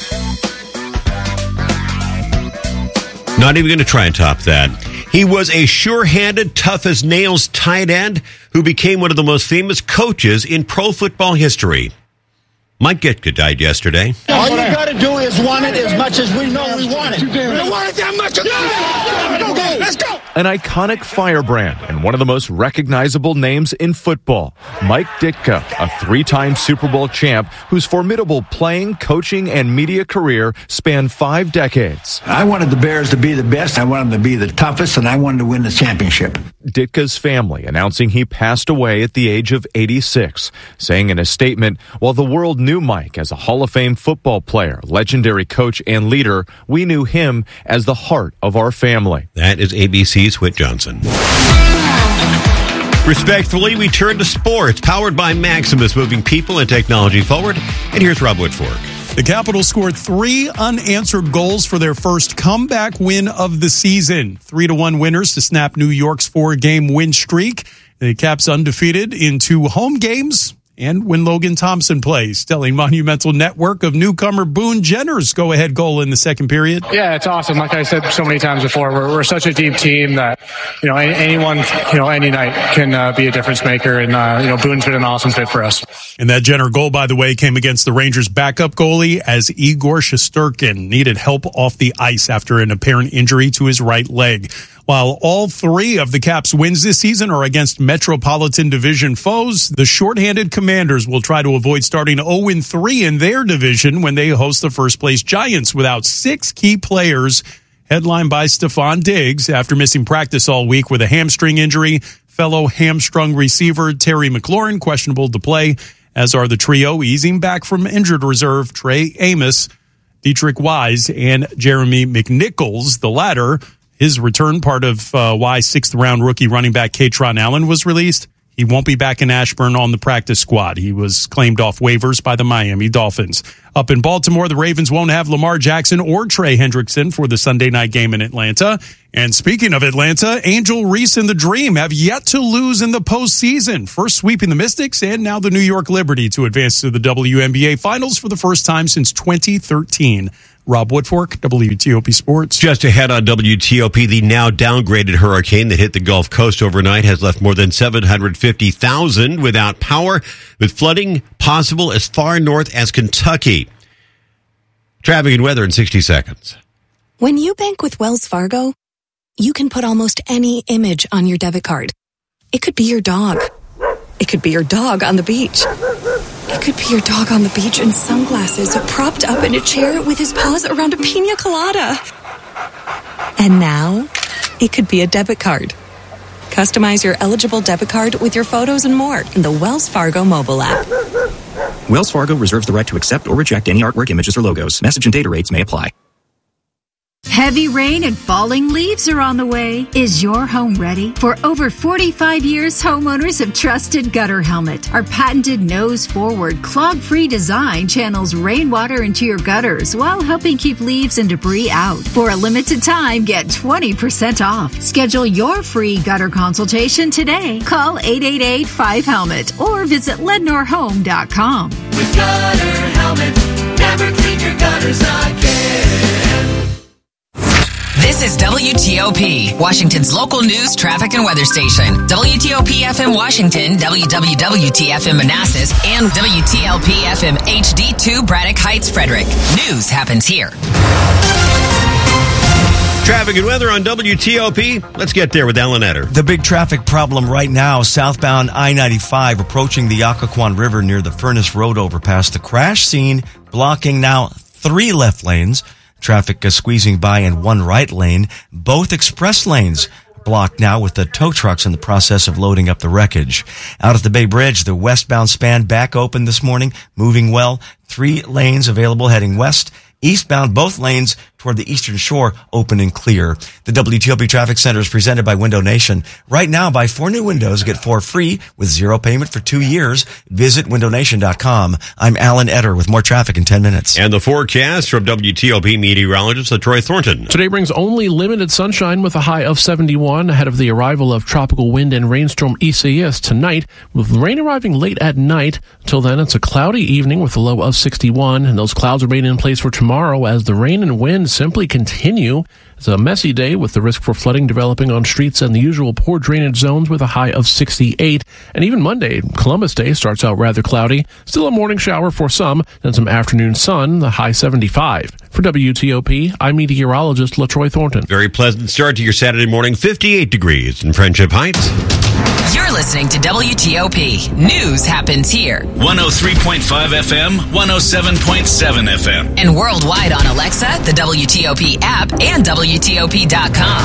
Not even going to try and top that. He was a sure-handed, tough-as-nails tight end who became one of the most famous coaches in pro football history. Mike Ditka died yesterday. All you got to do is want it as much as we know we want it. We don't want it that much. Yeah. Let's go. An iconic firebrand and one of the most recognizable names in football. Mike Ditka, a three-time Super Bowl champ whose formidable playing, coaching, and media career spanned five decades. I wanted the Bears to be the best. I wanted them to be the toughest, and I wanted to win the championship. Ditka's family announcing he passed away at the age of eighty-six, saying in a statement, while the world knew Mike as a Hall of Fame football player, legendary coach, and leader, we knew him as the heart of our family. That is A B C's Whit Johnson. Respectfully, we turn to sports, powered by Maximus, moving people and technology forward. And here's Rob Woodfork. The Capitals scored three unanswered goals for their first comeback win of the season. Three to one winners to snap New York's four-game win streak. The Caps undefeated in two home games. And when Logan Thompson plays, telling Monumental Network of newcomer Boone Jenner's go-ahead goal in the second period. Yeah, it's awesome. Like I said so many times before, we're, we're such a deep team that, you know, any, anyone, you know, any night can uh, be a difference maker. And, uh, you know, Boone's been an awesome fit for us. And that Jenner goal, by the way, came against the Rangers' backup goalie as Igor Shesterkin needed help off the ice after an apparent injury to his right leg. While all three of the Caps' wins this season are against Metropolitan Division foes, the shorthanded Commanders will try to avoid starting oh and three in their division when they host the first-place Giants without six key players, headlined by Stephon Diggs after missing practice all week with a hamstring injury. fellow hamstrung receiver Terry McLaurin questionable to play, as are the trio easing back from injured reserve Trey Amos, Dietrich Wise, and Jeremy McNichols. The latter, his return, part of uh, why sixth-round rookie running back Katron Allen was released. He won't be back in Ashburn on the practice squad. He was claimed off waivers by the Miami Dolphins. Up in Baltimore, the Ravens won't have Lamar Jackson or Trey Hendrickson for the Sunday night game in Atlanta. And speaking of Atlanta, Angel Reese and the Dream have yet to lose in the postseason, first sweeping the Mystics and now the New York Liberty to advance to the W N B A Finals for the first time since twenty thirteen. Rob Woodfork, W T O P Sports. Just ahead on W T O P, the now downgraded hurricane that hit the Gulf Coast overnight has left more than seven hundred fifty thousand without power, with flooding possible as far north as Kentucky. Traffic and weather in sixty seconds. When you bank with Wells Fargo, you can put almost any image on your debit card. It could be your dog. It could be your dog on the beach. It could be your dog on the beach in sunglasses, propped up in a chair with his paws around a pina colada. And now, it could be a debit card. Customize your eligible debit card with your photos and more in the Wells Fargo mobile app. Wells Fargo reserves the right to accept or reject any artwork, images, or logos. Message and data rates may apply. Heavy rain and falling leaves are on the way. Is your home ready? For over forty-five years, homeowners have trusted Gutter Helmet. Our patented nose-forward, clog-free design channels rainwater into your gutters while helping keep leaves and debris out. For a limited time, get twenty percent off. Schedule your free gutter consultation today. Call eight eight eight, five helmet or visit lednor home dot com. With Gutter Helmet, never clean your gutters again. This is W T O P, Washington's local news, traffic, and weather station. W T O P F M Washington, W W W T F M Manassas, and W T L P F M H D two Braddock Heights, Frederick. News happens here. Traffic and weather on W T O P. Let's get there with Alan Etter. The big traffic problem right now, southbound I ninety-five, approaching the Occoquan River near the Furnace Road overpass. The crash scene blocking now three left lanes. Traffic is squeezing by in one right lane. Both express lanes blocked now with the tow trucks in the process of loading up the wreckage. Out at the Bay Bridge, the westbound span back open this morning, moving well. Three lanes available heading west. Eastbound, both lanes toward the eastern shore, open and clear. The W T O P Traffic Center is presented by Window Nation. Right now, buy four new windows, get four free with zero payment for two years. Visit window nation dot com. I'm Alan Etter with more traffic in ten minutes. And the forecast from W T O P meteorologist LaTroy Thornton. Today brings only limited sunshine with a high of seventy-one ahead of the arrival of tropical wind and rainstorm Isaias tonight, with rain arriving late at night. Until then, it's a cloudy evening with a low of sixty-one, and those clouds remain in place for tomorrow as the rain and wind simply continue. It's a messy day with the risk for flooding developing on streets and the usual poor drainage zones with a high of sixty-eight. And even Monday, Columbus Day, starts out rather cloudy. Still a morning shower for some, then some afternoon sun, the high seventy-five. For W T O P, I'm meteorologist LaTroy Thornton. Very pleasant start to your Saturday morning, fifty-eight degrees in Friendship Heights. You're listening to W T O P. News happens here. one oh three point five F M, one oh seven point seven F M. And worldwide on Alexa, the W T O P app, and W T O P dot com.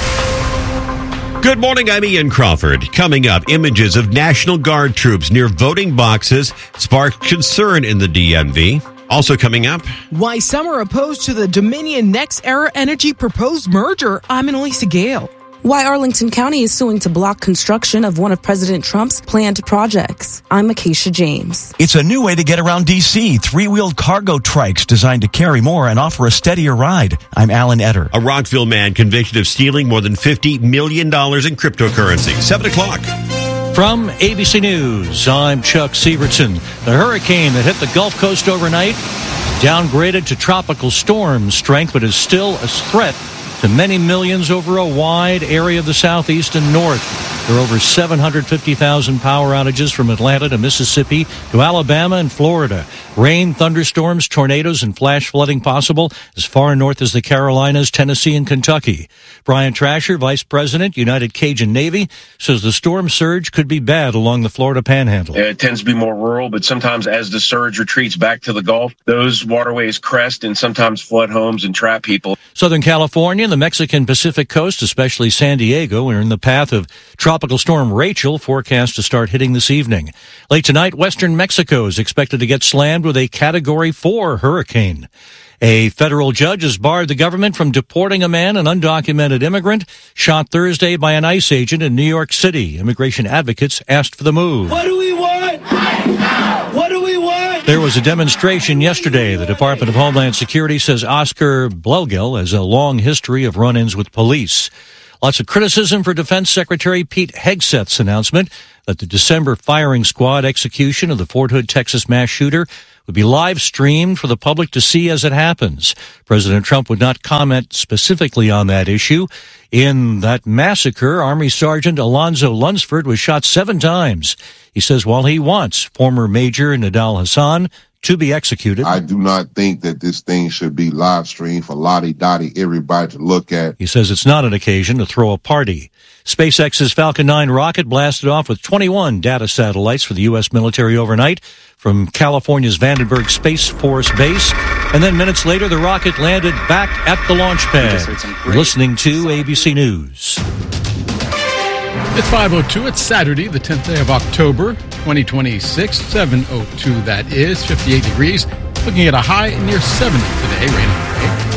Good morning, I'm Ian Crawford. Coming up, images of National Guard troops near voting boxes spark concern in the D M V. Also coming up, why some are opposed to the Dominion NextEra Energy proposed merger. I'm Annalisa Gale. Why Arlington County is suing to block construction of one of President Trump's planned projects. I'm Acacia James. It's a new way to get around D C. Three-wheeled cargo trikes designed to carry more and offer a steadier ride. I'm Alan Etter. A Rockville man convicted of stealing more than fifty million dollars in cryptocurrency. Seven o'clock. From A B C News, I'm Chuck Sievertson. The hurricane that hit the Gulf Coast overnight downgraded to tropical storm strength, but is still a threat to many millions over a wide area of the southeast and north. There are over seven hundred fifty thousand power outages from Atlanta to Mississippi to Alabama and Florida. Rain, thunderstorms, tornadoes, and flash flooding possible as far north as the Carolinas, Tennessee, and Kentucky. Brian Trasher, Vice President, United Cajun Navy, says the storm surge could be bad along the Florida Panhandle. It tends to be more rural, but sometimes as the surge retreats back to the Gulf, those waterways crest and sometimes flood homes and trap people. Southern California and the Mexican Pacific coast, especially San Diego, are in the path of Tropical Storm Rachel, forecast to start hitting this evening. Late tonight, western Mexico is expected to get slammed with a Category four hurricane. A federal judge has barred the government from deporting a man, an undocumented immigrant, shot Thursday by an ICE agent in New York City. Immigration advocates asked for the move. What do we want? What do we want? There was a demonstration yesterday. The Department of Homeland Security says Oscar Blelgel has a long history of run-ins with police. Lots of criticism for Defense Secretary Pete Hegseth's announcement that the December firing squad execution of the Fort Hood, Texas mass shooter would be live streamed for the public to see as it happens. President Trump would not comment specifically on that issue. In that massacre, Army Sergeant Alonzo Lunsford was shot seven times. He says while he wants former Major Nidal Hassan to be executed, I do not think that this thing should be live streamed for lottie-dottie everybody to look at. He says it's not an occasion to throw a party. SpaceX's Falcon nine rocket blasted off with twenty-one data satellites for the U S military overnight from California's Vandenberg Space Force Base. And then minutes later, the rocket landed back at the launch pad. You're listening to A B C News. It's five oh two. It's Saturday, the tenth day of October, twenty twenty-six. seven oh two, that is. fifty-eight degrees. Looking at a high near seventy today. Rain on the way.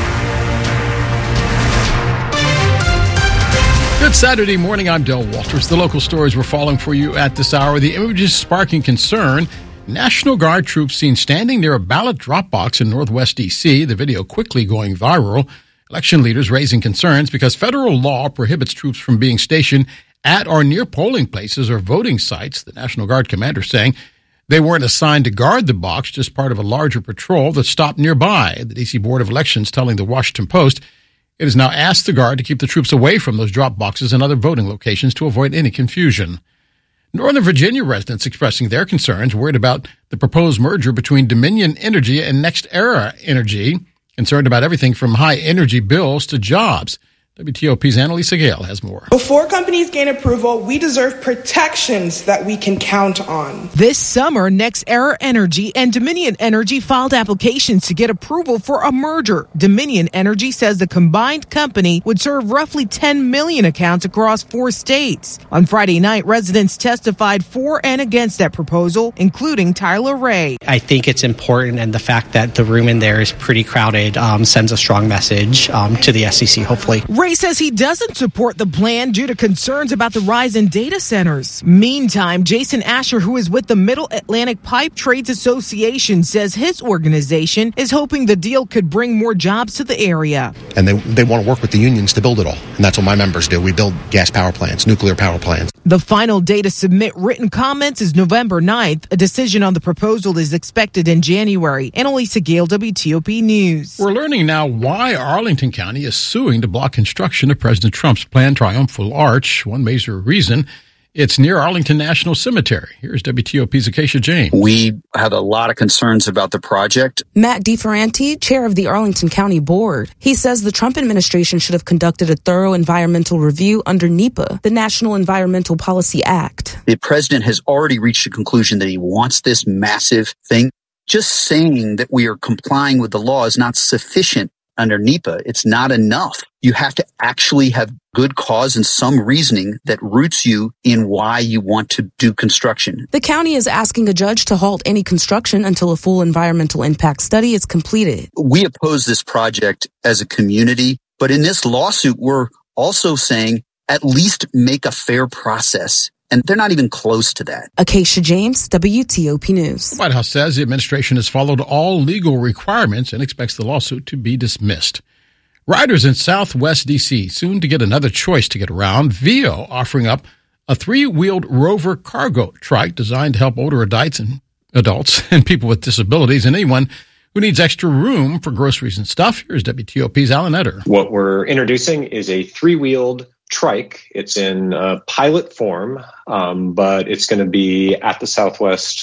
Good Saturday morning. I'm Del Walters. The local stories we're following for you at this hour. The images sparking concern. National Guard troops seen standing near a ballot drop box in northwest D C. The video quickly going viral. Election leaders raising concerns because federal law prohibits troops from being stationed at or near polling places or voting sites. The National Guard commander saying they weren't assigned to guard the box, just part of a larger patrol that stopped nearby. The D C Board of Elections telling the Washington Post it has now asked the Guard to keep the troops away from those drop boxes and other voting locations to avoid any confusion. Northern Virginia residents expressing their concerns, worried about the proposed merger between Dominion Energy and NextEra Energy, concerned about everything from high energy bills to jobs. W T O P's Annalisa Gale has more. Before companies gain approval, we deserve protections that we can count on. This summer, NextEra Energy and Dominion Energy filed applications to get approval for a merger. Dominion Energy says the combined company would serve roughly ten million accounts across four states. On Friday night, residents testified for and against that proposal, including Tyler Ray. I think it's important, and the fact that the room in there is pretty crowded um, sends a strong message um, to the S E C, hopefully. Ray says he doesn't support the plan due to concerns about the rise in data centers. Meantime, Jason Asher, who is with the Middle Atlantic Pipe Trades Association, says his organization is hoping the deal could bring more jobs to the area. And they, they want to work with the unions to build it all. And that's what my members do. We build gas power plants, nuclear power plants. The final day to submit written comments is November ninth. A decision on the proposal is expected in January. Annalisa Gale, W T O P News. We're learning now why Arlington County is suing to block construction of President Trump's planned Triumphal Arch. One major reason, it's near Arlington National Cemetery. Here's W T O P's Acacia James. We had a lot of concerns about the project. Matt DeFerranti, chair of the Arlington County Board. He says the Trump administration should have conducted a thorough environmental review under NEPA, the National Environmental Policy Act. The president has already reached a conclusion that he wants this massive thing. Just saying that we are complying with the law is not sufficient under NEPA. It's not enough. You have to actually have good cause and some reasoning that roots you in why you want to do construction. The county is asking a judge to halt any construction until a full environmental impact study is completed. We oppose this project as a community, but in this lawsuit, we're also saying at least make a fair process. And they're not even close to that. Acacia James, W T O P News. The White House says the administration has followed all legal requirements and expects the lawsuit to be dismissed. Riders in Southwest D C soon to get another choice to get around. Vio offering up a three-wheeled Rover cargo trike designed to help older adults and adults and people with disabilities and anyone who needs extra room for groceries and stuff. Here's W T O P's Alan Etter. What we're introducing is a three-wheeled trike. It's in uh, pilot form, um, but it's going to be at the Southwest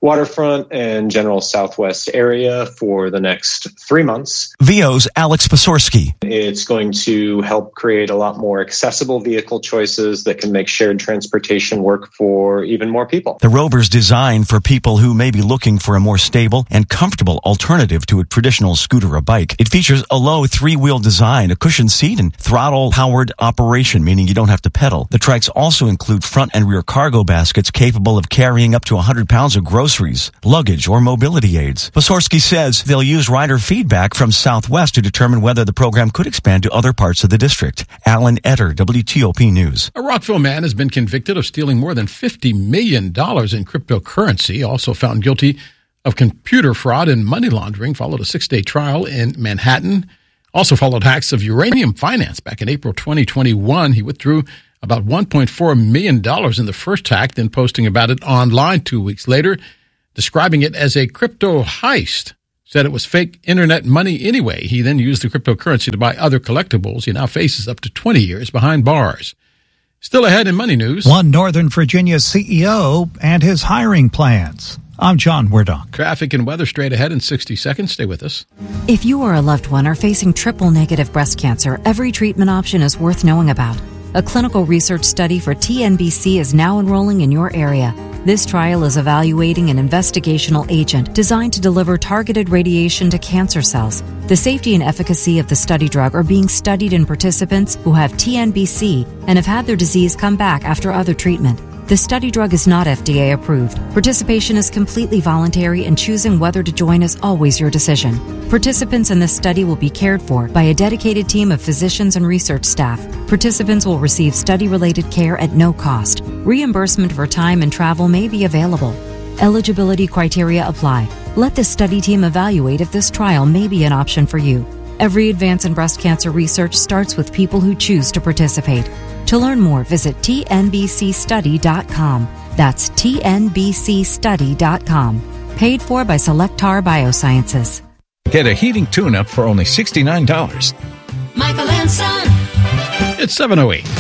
waterfront and general southwest area for the next three months. V O's Alex Pasorski. It's going to help create a lot more accessible vehicle choices that can make shared transportation work for even more people. The Rover's designed for people who may be looking for a more stable and comfortable alternative to a traditional scooter or bike. It features a low three-wheel design, a cushioned seat, and throttle-powered operation, meaning you don't have to pedal. The trikes also include front and rear cargo baskets capable of carrying up to one hundred pounds of groceries, luggage, or mobility aids. Pasorski says they'll use rider feedback from Southwest to determine whether the program could expand to other parts of the district. Alan Etter, W T O P News. A Rockville man has been convicted of stealing more than fifty million dollars in cryptocurrency, also found guilty of computer fraud and money laundering, followed a six-day trial in Manhattan. Also followed hacks of uranium finance back in April twenty twenty-one. He withdrew about one point four million dollars in the first hack, then posting about it online two weeks later, describing it as a crypto heist. Said it was fake internet money anyway. He then used the cryptocurrency to buy other collectibles. He now faces up to twenty years behind bars. Still ahead in money news. One Northern Virginia C E O and his hiring plans. I'm John Werdock. Traffic and weather straight ahead in sixty seconds. Stay with us. If you or a loved one are facing triple-negative breast cancer, every treatment option is worth knowing about. A clinical research study for T N B C is now enrolling in your area. This trial is evaluating an investigational agent designed to deliver targeted radiation to cancer cells. The safety and efficacy of the study drug are being studied in participants who have T N B C and have had their disease come back after other treatment. The study drug is not F D A approved. Participation is completely voluntary, and choosing whether to join is always your decision. Participants in this study will be cared for by a dedicated team of physicians and research staff. Participants will receive study-related care at no cost. Reimbursement for time and travel may be available. Eligibility criteria apply. Let the study team evaluate if this trial may be an option for you. Every advance in breast cancer research starts with people who choose to participate. To learn more, visit T N B C study dot com. That's T N B C study dot com. Paid for by Selectar Biosciences. Get a heating tune-up for only sixty-nine dollars. Michael and Son. It's seven oh eight.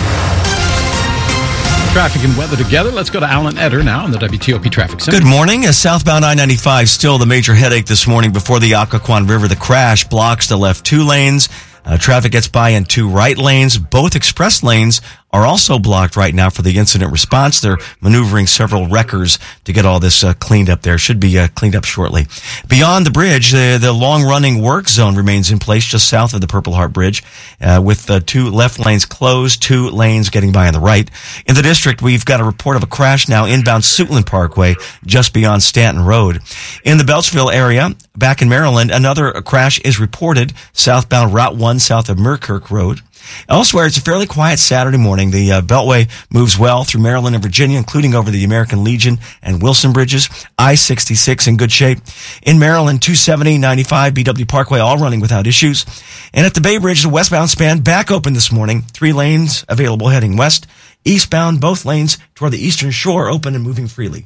Traffic and weather together. Let's go to Alan Etter now in the W T O P Traffic Center. Good morning. As southbound I ninety-five still the major headache this morning before the Occoquan River. The crash blocks the left two lanes. Uh, traffic gets by in two right lanes. Both express lanes are also blocked right now for the incident response. They're maneuvering several wreckers to get all this uh, cleaned up there. Should be uh, cleaned up shortly. Beyond the bridge, the, the long-running work zone remains in place just south of the Purple Heart Bridge, uh, with uh, two left lanes closed, two lanes getting by on the right. In the district, we've got a report of a crash now inbound Suitland Parkway, just beyond Stanton Road. In the Beltsville area, back in Maryland, another crash is reported southbound Route one south of Merkirk Road. Elsewhere, it's a fairly quiet Saturday morning. The uh, Beltway moves well through Maryland and Virginia, including over the American Legion and Wilson bridges. I sixty-six in good shape. In Maryland, two seventy, ninety-five, B W Parkway, all running without issues. And at the Bay Bridge, the westbound span back open this morning. Three lanes available heading west. Eastbound, both lanes toward the eastern shore open and moving freely.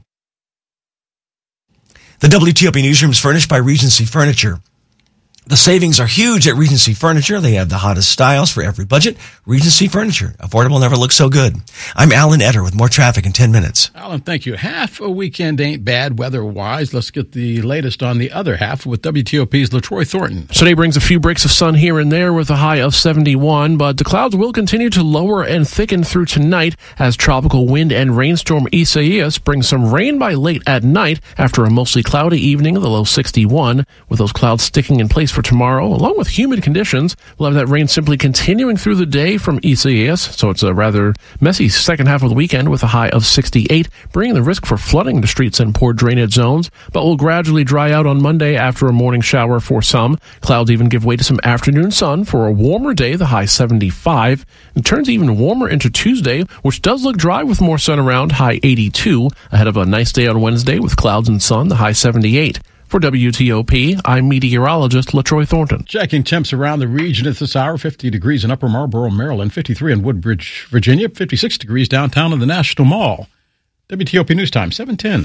The W T O P Newsroom is furnished by Regency Furniture. The savings are huge at Regency Furniture. They have the hottest styles for every budget. Regency Furniture. Affordable never looks so good. I'm Alan Etter with more traffic in ten minutes. Alan, thank you. Half a weekend ain't bad weather-wise. Let's get the latest on the other half with W T O P's LaTroy Thornton. Today brings a few breaks of sun here and there with a high of seventy-one, but the clouds will continue to lower and thicken through tonight as tropical wind and rainstorm Isaias brings some rain by late at night after a mostly cloudy evening, the low sixty-one, with those clouds sticking in place for tomorrow, along with humid conditions. We'll have that rain simply continuing through the day from Isaias, so it's a rather messy second half of the weekend with a high of sixty-eight, bringing the risk for flooding the streets and poor drainage zones, but will gradually dry out on Monday after a morning shower for some. Clouds even give way to some afternoon sun for a warmer day, the high seventy-five. It turns even warmer into Tuesday, which does look dry with more sun around, high eighty-two, ahead of a nice day on Wednesday with clouds and sun, the high seventy-eight. For W T O P, I'm meteorologist LaTroy Thornton. Checking temps around the region at this hour, fifty degrees in Upper Marlboro, Maryland, fifty-three in Woodbridge, Virginia, fifty-six degrees downtown in the National Mall. W T O P News Time, seven ten.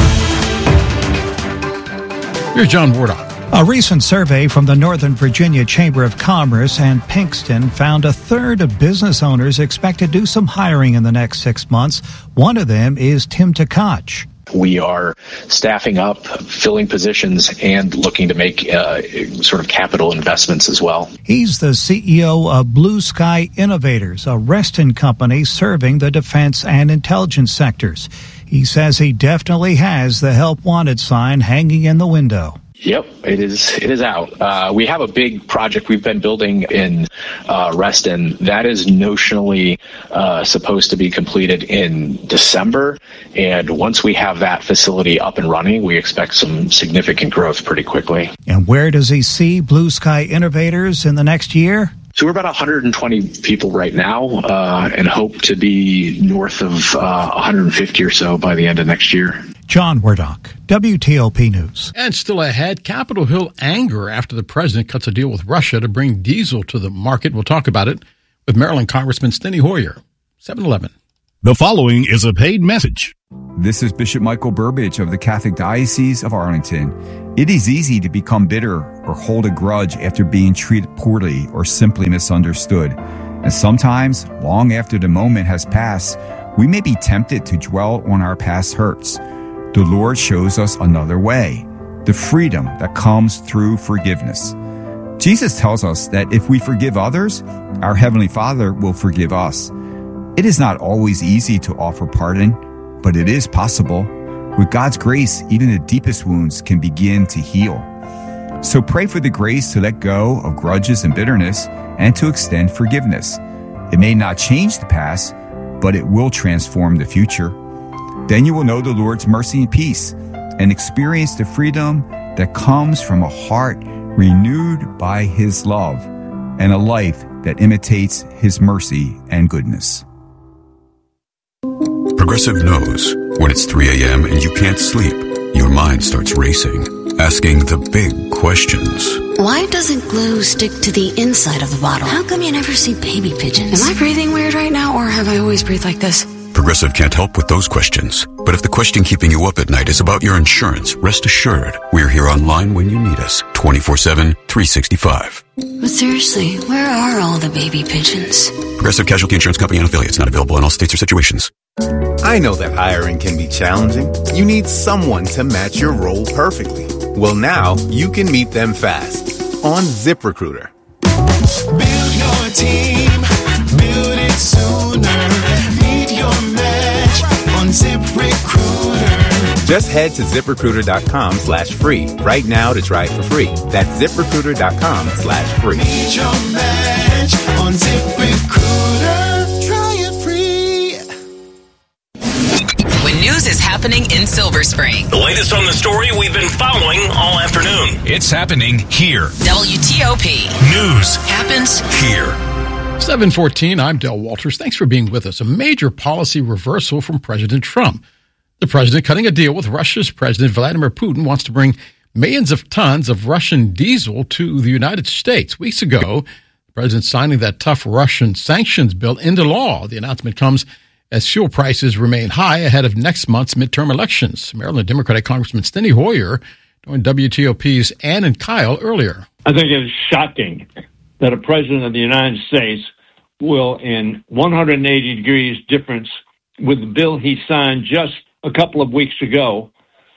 Here's John Wardock. A recent survey from the Northern Virginia Chamber of Commerce and Pinkston found a third of business owners expect to do some hiring in the next six months. One of them is Tim Tkach. We are staffing up, filling positions, and looking to make uh, sort of capital investments as well. He's the C E O of Blue Sky Innovators, a Reston company serving the defense and intelligence sectors. He says he definitely has the help wanted sign hanging in the window. Yep, it is. It is out. Uh, we have a big project we've been building in uh, Reston that is notionally uh, supposed to be completed in December. And once we have that facility up and running, we expect some significant growth pretty quickly. And where does he see Blue Sky Innovators in the next year? So we're about one hundred twenty people right now, uh, and hope to be north of uh, one hundred fifty or so by the end of next year. John Wardock, W T O P News. And still ahead, Capitol Hill anger after the president cuts a deal with Russia to bring diesel to the market. We'll talk about it with Maryland Congressman Steny Hoyer, seven eleven. The following is a paid message. This is Bishop Michael Burbidge of the Catholic Diocese of Arlington. It is easy to become bitter or hold a grudge after being treated poorly or simply misunderstood. And sometimes, long after the moment has passed, we may be tempted to dwell on our past hurts. The Lord shows us another way, the freedom that comes through forgiveness. Jesus tells us that if we forgive others, our Heavenly Father will forgive us. It is not always easy to offer pardon, but it is possible. With God's grace, even the deepest wounds can begin to heal. So pray for the grace to let go of grudges and bitterness and to extend forgiveness. It may not change the past, but it will transform the future. Then you will know the Lord's mercy and peace and experience the freedom that comes from a heart renewed by His love and a life that imitates His mercy and goodness. Progressive knows when it's three a.m. and you can't sleep, your mind starts racing, asking the big questions. Why doesn't glue stick to the inside of the bottle? How come you never see baby pigeons? Am I breathing weird right now, or have I always breathed like this? Progressive can't help with those questions. But if the question keeping you up at night is about your insurance, rest assured, we're here online when you need us, twenty-four seven, three sixty-five. But seriously, where are all the baby pigeons? Progressive Casualty Insurance Company and affiliates, not available in all states or situations. I know that hiring can be challenging. You need someone to match your role perfectly. Well, now you can meet them fast on ZipRecruiter. Build your team, build it sooner. Meet your match on ZipRecruiter. Just head to ZipRecruiter.com slash free right now to try it for free. That's ZipRecruiter.com slash free. Meet your match on ZipRecruiter. Try it free. When news is happening in Silver Spring. The latest on the story we've been following all afternoon. It's happening here. W T O P. News happens here. seven fourteen, I'm Del Walters. Thanks for being with us. A major policy reversal from President Trump. The president cutting a deal with Russia's President Vladimir Putin wants to bring millions of tons of Russian diesel to the United States. Weeks ago, the president signing that tough Russian sanctions bill into law. The announcement comes as fuel prices remain high ahead of next month's midterm elections. Maryland Democratic Congressman Steny Hoyer joined W T O P's Ann and Kyle earlier. I think it is shocking that a president of the United States will, in one hundred eighty degrees difference with the bill he signed just a couple of weeks ago,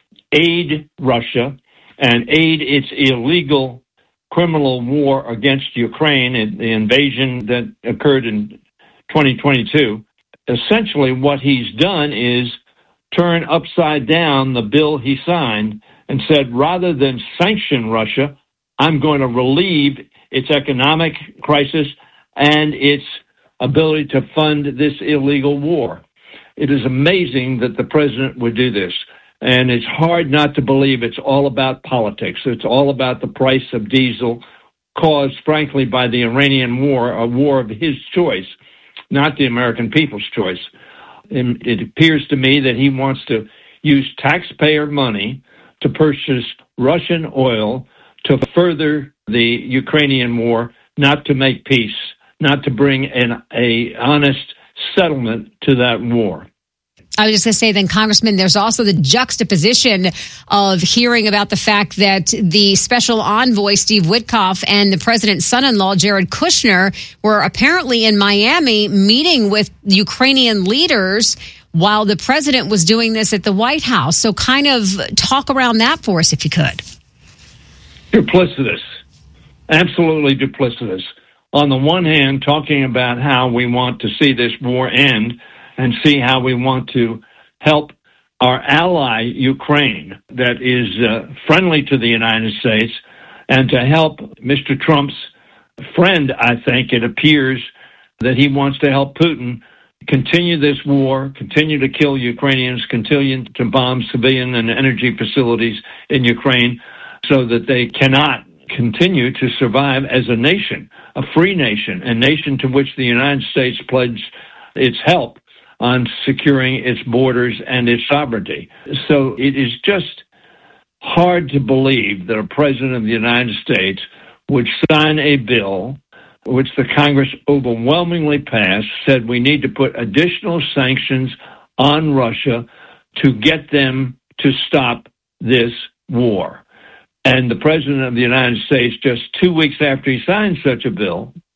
aid Russia and aid its illegal criminal war against Ukraine and the invasion that occurred in twenty twenty-two. Essentially, what he's done is turn upside down the bill he signed and said, rather than sanction Russia, I'm going to relieve its economic crisis and its ability to fund this illegal war. It is amazing that the president would do this. And it's hard not to believe it's all about politics. It's all about the price of diesel caused, frankly, by the Iranian war, a war of his choice, not the American people's choice. And it appears to me that he wants to use taxpayer money to purchase Russian oil to further the Ukrainian war, not to make peace, not to bring an a honest settlement to that war. I was just going to say then, Congressman, there's also the juxtaposition of hearing about the fact that the special envoy, Steve Witkoff, and the president's son-in-law, Jared Kushner, were apparently in Miami meeting with Ukrainian leaders. while the president was doing this at the White House. So kind of talk around that for us if you could. Duplicitous. Absolutely duplicitous. On the one hand, talking about how we want to see this war end and see how we want to help our ally, Ukraine, that is uh, friendly to the United States, and to help Mister Trump's friend, I think it appears that he wants to help Putin continue this war, continue to kill Ukrainians, continue to bomb civilian and energy facilities in Ukraine so that they cannot continue to survive as a nation, a free nation, a nation to which the United States pledged its help on securing its borders and its sovereignty. So it is just hard to believe that a president of the United States would sign a bill which the Congress overwhelmingly passed, said we need to put additional sanctions on Russia to get them to stop this war. And the president of the United States, just two weeks after he signed such a bill,